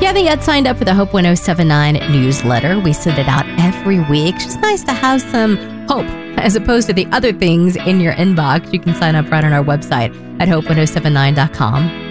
you haven't yet signed up for the Hope 1079 newsletter, we send it out every week. It's just nice to have some hope as opposed to the other things in your inbox. You can sign up right on our website at hope1079.com.